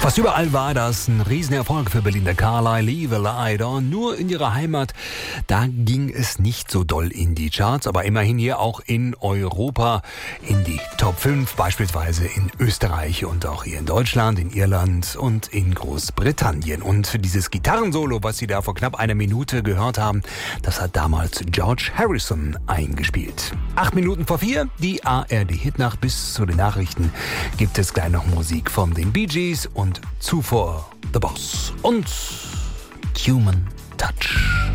Fast überall war das ein Riesenerfolg für Belinda Carlisle, Leave a Light On. Nur in ihrer Heimat, da ging es nicht so doll in die Charts, aber immerhin hier auch in Europa in die Top 5, beispielsweise in Österreich und auch hier in Deutschland, in Irland und in Großbritannien. Und dieses Gitarrensolo, was Sie da vor knapp einer Minute gehört haben, das hat damals George Harrison eingespielt. 8:04, die ARD-Hitnacht. Bis zu den Nachrichten gibt es gleich noch Musik von den Bee Gees und zuvor The Boss und Human Touch.